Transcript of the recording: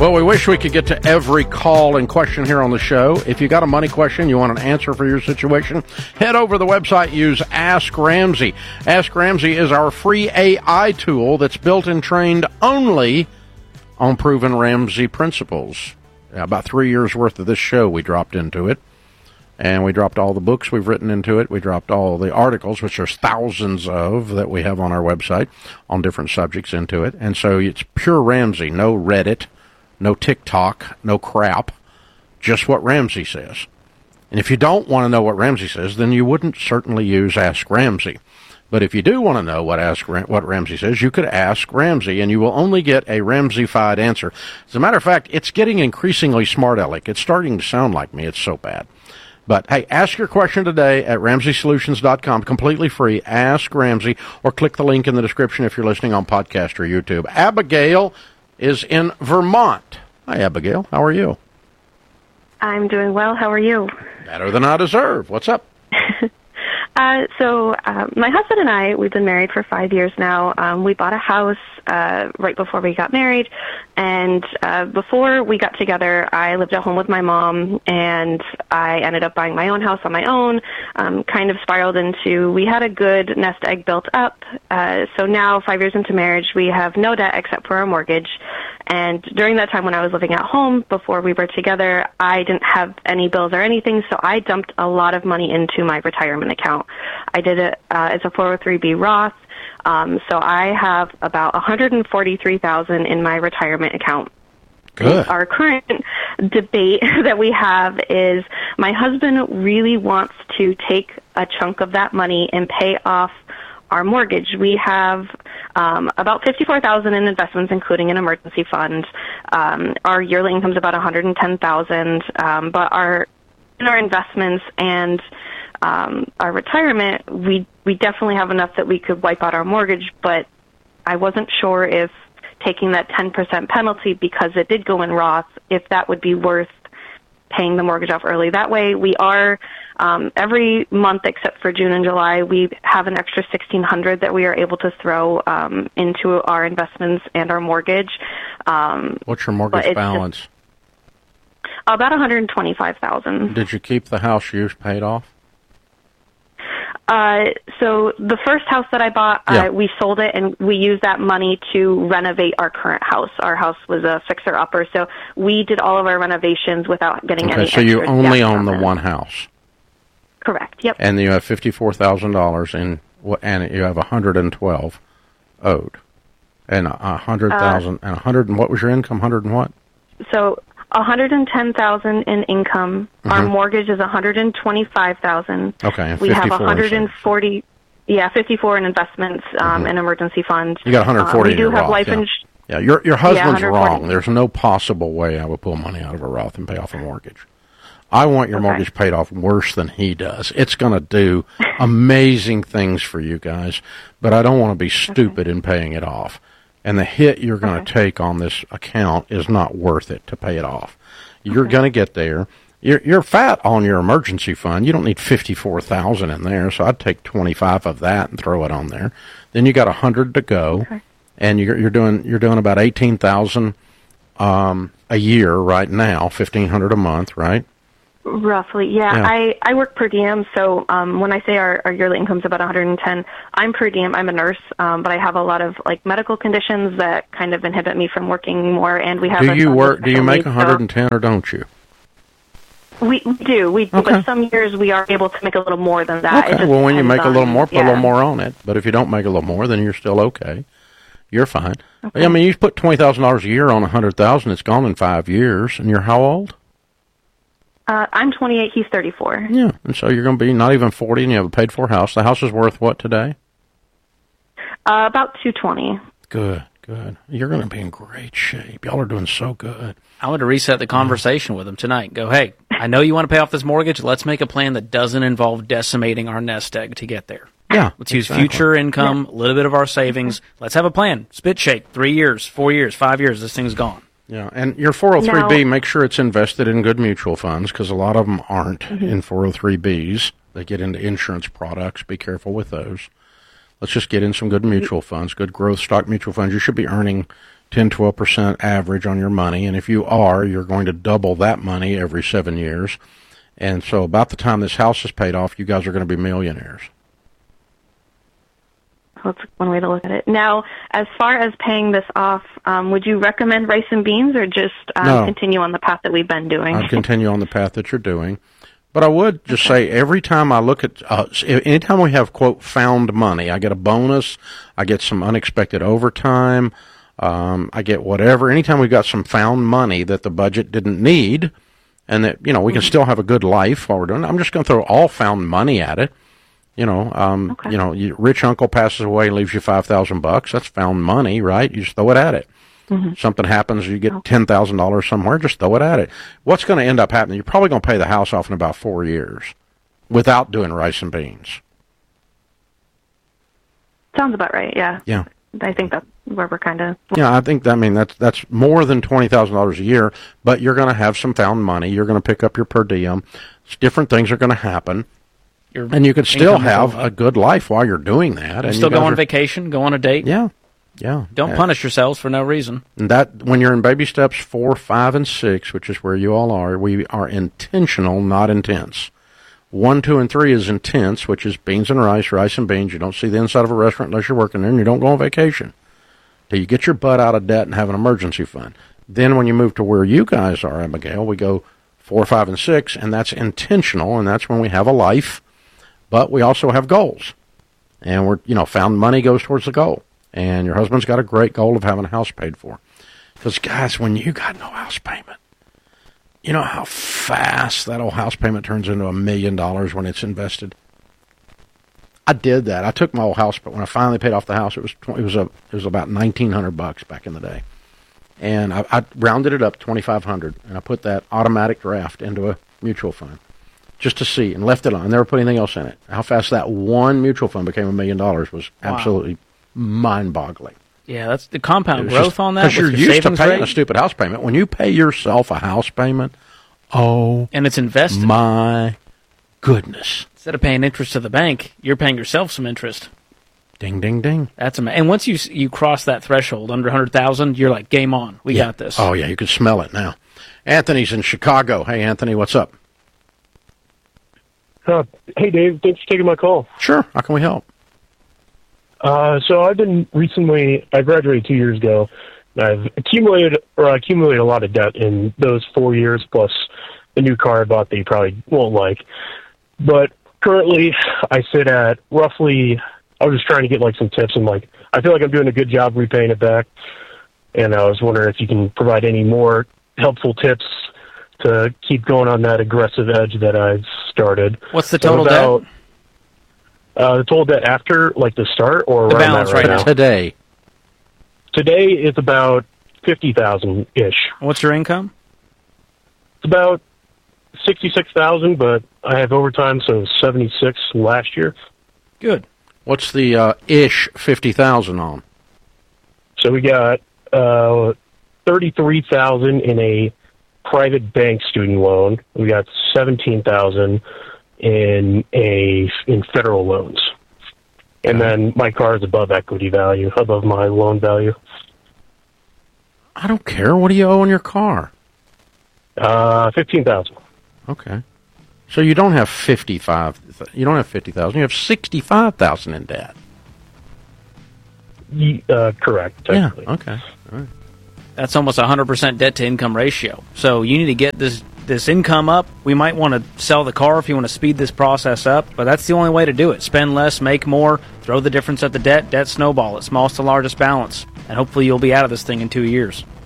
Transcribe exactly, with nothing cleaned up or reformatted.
Well, we wish we could get to every call and question here on the show. If you got a money question, you want an answer for your situation, head over to the website, use Ask Ramsey. Ask Ramsey is our free A I tool that's built and trained only on proven Ramsey principles. Yeah, about three years worth of this show we dropped into it. And we dropped all the books we've written into it. We dropped all the articles, which there's thousands of that we have on our website on different subjects into it. And so it's pure Ramsey, no Reddit, no TikTok, no crap, just what Ramsey says. And if you don't want to know what Ramsey says, then you wouldn't certainly use Ask Ramsey. But if you do want to know what ask what Ramsey says, you could ask Ramsey, and you will only get a Ramsey-fied answer. As a matter of fact, it's getting increasingly smart aleck. It's starting to sound like me. It's so bad. But, hey, ask your question today at Ramsey Solutions dot com, completely free. Ask Ramsey, or click the link in the description if you're listening on podcast or YouTube. Abigail is in Vermont. Hi, Abigail. How are you? I'm doing well. How are you? Better than I deserve. What's up? uh, so uh, my husband and I, we've been married for five years now. Um, we bought a house uh, right before we got married. And uh, before we got together, I lived at home with my mom, and I ended up buying my own house on my own, um, kind of spiraled into, we had a good nest egg built up. Uh, so now, five years into marriage, we have no debt except for our mortgage. And during that time when I was living at home, before we were together, I didn't have any bills or anything, so I dumped a lot of money into my retirement account. I did it uh, as a four oh three B Roth. Um, so I have about one hundred forty-three thousand dollars in my retirement account. Good. Our current debate that we have is my husband really wants to take a chunk of that money and pay off our mortgage. We have um, about fifty-four thousand dollars in investments, including an emergency fund. Um, our yearly income is about one hundred ten thousand dollars, um, but our in our investments and um, our retirement, we we definitely have enough that we could wipe out our mortgage, but I wasn't sure if taking that ten percent penalty, because it did go in Roth, if that would be worth paying the mortgage off early. That way we are, um, every month except for June and July, we have an extra sixteen hundred dollars that we are able to throw um, into our investments and our mortgage. Um, What's your mortgage balance? Just about one hundred twenty-five thousand dollars. Did you keep the house you paid off? Uh, so the first house that I bought, yeah. uh, we sold it, and we used that money to renovate our current house. Our house was a fixer-upper, so we did all of our renovations without getting okay, any so you only own the it. one house. Correct. Yep. And you have fifty-four thousand dollars in, and you have one hundred twelve owed, and a hundred thousand, uh, and a hundred. And what was your income? Hundred and what? So one hundred ten thousand in income. Mm-hmm. Our mortgage is one hundred twenty-five thousand. Okay, and we have one hundred forty. Yeah, fifty-four in investments um, mm-hmm. and emergency funds. You got one hundred forty. Uh, we do in your have Roth, life yeah. insurance. Yeah, your your husband's yeah, wrong. There's no possible way I would pull money out of a Roth and pay off a mortgage. I want your okay. mortgage paid off worse than he does. It's going to do amazing things for you guys, but I don't want to be stupid okay. in paying it off. And the hit you're going to okay. take on this account is not worth it to pay it off. You're okay. going to get there. You're, you're fat on your emergency fund. You don't need fifty-four thousand dollars in there, so I'd take twenty-five of that and throw it on there. Then you got one hundred to go, okay. and you're, you're doing you're doing about eighteen thousand dollars um, a year right now, fifteen hundred dollars a month, right? Roughly, yeah. yeah. I, I work per diem, so um, when I say our, our yearly income is about one hundred ten, I'm per diem. I'm a nurse, um, but I have a lot of like medical conditions that kind of inhibit me from working more. And we have. Do you work? Do you make one hundred ten, so or don't you? We, we do. We do, okay. But some years we are able to make a little more than that. Okay. Well, when you make on, a little more, put yeah. a little more on it. But if you don't make a little more, then you're still okay. You're fine. Okay. I mean, you put twenty thousand dollars a year on one hundred thousand. It's gone in five years, and you're how old? Uh, I'm twenty-eight. He's thirty-four. Yeah, and so you're going to be not even forty, and you have a paid-for house. The house is worth what today? Uh, about two twenty. Good, good. You're going to be in great shape. Y'all are doing so good. I want to reset the conversation with him tonight. Go, hey, I know you want to pay off this mortgage. Let's make a plan that doesn't involve decimating our nest egg to get there. Yeah, Let's exactly. use future income, a yeah. little bit of our savings. Let's have a plan. Spit shake. Three years, four years, five years. This thing's gone. Yeah, and your four oh three B, make sure it's invested in good mutual funds, because a lot of them aren't mm-hmm. in four oh three Bs. They get into insurance products. Be careful with those. Let's just get in some good mutual funds, good growth stock mutual funds. You should be earning ten, twelve percent average on your money. And if you are, you're going to double that money every seven years. And so about the time this house is paid off, you guys are going to be millionaires. That's one way to look at it. Now, as far as paying this off, um, would you recommend rice and beans or just um, no. continue on the path that we've been doing? I'd continue on the path that you're doing. But I would just okay. say every time I look at, uh, anytime we have, quote, found money, I get a bonus, I get some unexpected overtime, um, I get whatever. Anytime we've got some found money that the budget didn't need and that, you know, we can mm-hmm. still have a good life while we're doing it, I'm just going to throw all found money at it. You know, um, okay. you know, your rich uncle passes away and leaves you five thousand bucks. That's found money, right? You just throw it at it. Mm-hmm. Something happens, you get ten thousand dollars somewhere, just throw it at it. What's going to end up happening? You're probably going to pay the house off in about four years without doing rice and beans. Sounds about right, yeah. Yeah. I think that's where we're kind of... Yeah, I think, I mean, that's that's more than twenty thousand dollars a year, but you're going to have some found money. You're going to pick up your per diem. Different things are going to happen. Your and you can still have a good life while you're doing that. And still you go on are, vacation, go on a date. Yeah, yeah. Don't yeah. punish yourselves for no reason. And that when you're in baby steps four, five, and six, which is where you all are, we are intentional, not intense. One, two, and three is intense, which is beans and rice, rice and beans. You don't see the inside of a restaurant unless you're working there, and you don't go on vacation. Till you get your butt out of debt and have an emergency fund. Then when you move to where you guys are, Abigail, we go four, five, and six, and that's intentional, and that's when we have a life. But we also have goals, and we're, you know, found money goes towards the goal. And your husband's got a great goal of having a house paid for. Because, guys, when you got no house payment, you know how fast that old house payment turns into a million dollars when it's invested? I did that. I took my old house, but when I finally paid off the house, it was it was a it was about nineteen hundred bucks back in the day, and I, I rounded it up twenty five hundred, and I put that automatic draft into a mutual fund. Just to see, and left it on. Never put anything else in it. How fast that one mutual fund became a million dollars was wow. absolutely mind-boggling. Yeah, that's the compound growth just, on that. Because you're your used to paying rate. a stupid house payment. When you pay yourself a house payment, oh, and it's invested. My goodness! Instead of paying interest to the bank, you're paying yourself some interest. Ding, ding, ding. That's amazing. And once you you cross that threshold under a hundred thousand, you're like, game on. We yeah. got this. Oh yeah, you can smell it now. Anthony's in Chicago. Hey, Anthony, what's up? Uh, hey, Dave. Thanks for taking my call. Sure. How can we help? Uh, so I've been recently, I graduated two years ago. I've accumulated or I accumulated a lot of debt in those four years, plus the new car I bought that you probably won't like. But currently, I sit at roughly, I was just trying to get like some tips, and like, I feel like I'm doing a good job repaying it back. And I was wondering if you can provide any more helpful tips to keep going on that aggressive edge that I've started. What's the total so about, debt? Uh, the total debt after, like, the start, or the balance right, right now? Today. Today is about fifty thousand ish. What's your income? It's about sixty-six thousand, but I have overtime, so seventy-six last year. Good. What's the uh, ish fifty thousand on? So we got uh, thirty-three thousand in a private bank student loan. We got seventeen thousand in a in federal loans, and then my car is above equity value, above my loan value. I don't care. What do you owe on your car? Uh, fifteen thousand. Okay, so you don't have fifty-five. You don't have fifty thousand. You have sixty-five thousand in debt. Uh, correct. Technically. Yeah. Okay. All right. That's almost a hundred percent debt to income ratio. So you need to get this this income up. We might want to sell the car if you want to speed this process up, but that's the only way to do it. Spend less, make more, throw the difference at the debt, debt snowball at smallest to largest balance, and hopefully you'll be out of this thing in two years.